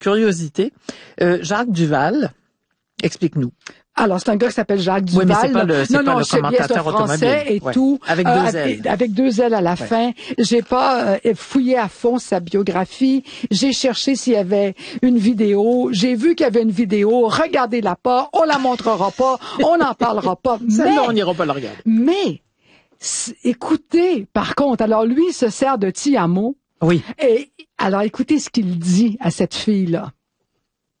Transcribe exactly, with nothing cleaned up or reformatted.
curiosité. Euh, Jacques Duval, explique-nous. Alors, c'est un gars qui s'appelle Jacques Duval. Oui, mais c'est pas le, c'est non, pas non, le c'est bien, commentateur c'est un français automobile. et Ouais. tout. Avec deux euh, ailes. Avec deux ailes à la ouais. fin. J'ai pas euh, fouillé à fond sa biographie. J'ai cherché s'il y avait une vidéo. J'ai vu qu'il y avait une vidéo. Regardez-la pas. On la montrera pas. On n'en parlera pas. Celle-là, mais, on n'ira pas la regarder. Mais, écoutez, par contre, alors lui il se sert de Ti Amo. Oui. Et alors, écoutez ce qu'il dit à cette fille-là.